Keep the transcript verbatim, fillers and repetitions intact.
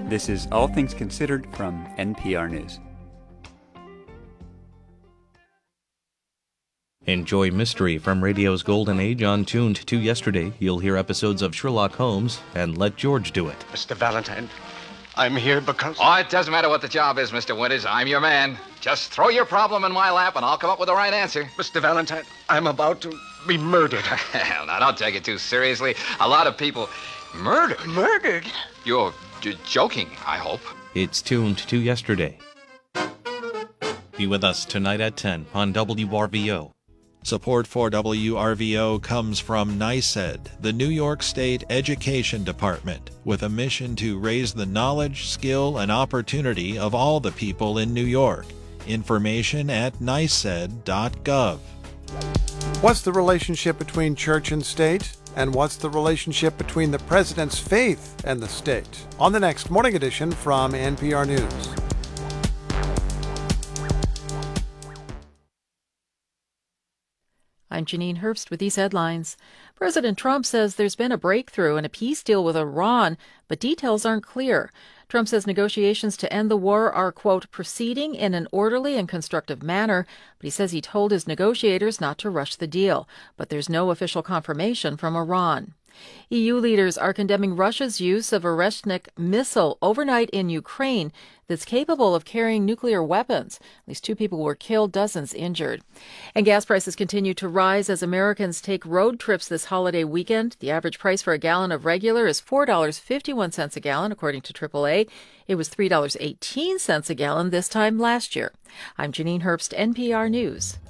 This is All Things Considered from N P R News. Enjoy mystery from radio's golden age on Tuned to Yesterday. You'll hear episodes of Sherlock Holmes and Let George Do It. Mister Valentine, I'm here because... Oh, it doesn't matter what the job is, Mister Winters. I'm your man. Just throw your problem in my lap and I'll come up with the right answer. Mister Valentine, I'm about to be murdered. Hell, now, don't take it too seriously. A lot of people... Murdered? Murdered? You're j- joking, I hope. It's Tuned to Yesterday. Be with us tonight at ten on W R V O. Support for W R V O comes from NYSED, the New York State Education Department, with a mission to raise the knowledge, skill, and opportunity of all the people in New York. Information at nysed dot gov. What's the relationship between church and state? And what's the relationship between the president's faith and the state? On the next Morning Edition from N P R News. I'm Janine Herbst with these headlines. President Trump says there's been a breakthrough in a peace deal with Iran, but details aren't clear. Trump says negotiations to end the war are, quote, proceeding in an orderly and constructive manner, but he says he told his negotiators not to rush the deal. But there's no official confirmation from Iran. E U leaders are condemning Russia's use of a Oreshnik missile overnight in Ukraine that's capable of carrying nuclear weapons. At least two people were killed, dozens injured. And gas prices continue to rise as Americans take road trips this holiday weekend. The average price for a gallon of regular is four dollars and fifty-one cents a gallon, according to triple A. It was three dollars and eighteen cents a gallon this time last year. I'm Janine Herbst, N P R News.